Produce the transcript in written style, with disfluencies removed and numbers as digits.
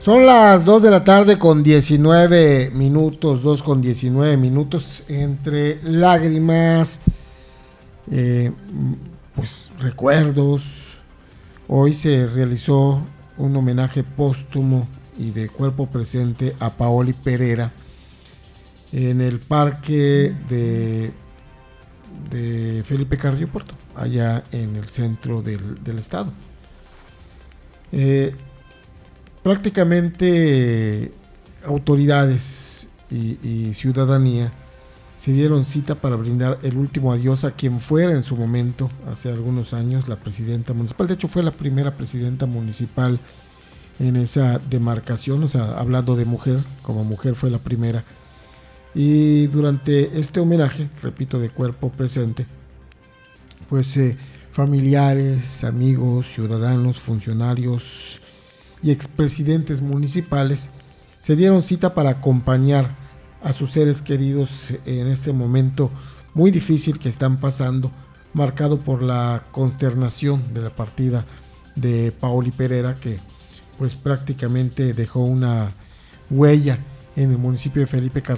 Son las 2 de la tarde con 19 minutos, 2 con 19 minutos, entre lágrimas, pues recuerdos. Hoy se realizó un homenaje póstumo y de cuerpo presente a Paoly Pereira en el parque de Felipe Carrillo Puerto, allá en el centro del estado. Prácticamente autoridades y ciudadanía se dieron cita para brindar el último adiós a quien fuera en su momento, hace algunos años, la presidenta municipal. De hecho, fue la primera presidenta municipal en esa demarcación, o sea, hablando de mujer, como mujer fue la primera. Y durante este homenaje, repito, de cuerpo presente, pues familiares, amigos, ciudadanos, funcionarios y expresidentes municipales se dieron cita para acompañar a sus seres queridos en este momento muy difícil que están pasando, marcado por la consternación de la partida de Paoly Pereira, que pues prácticamente dejó una huella en el municipio de Felipe Carrillo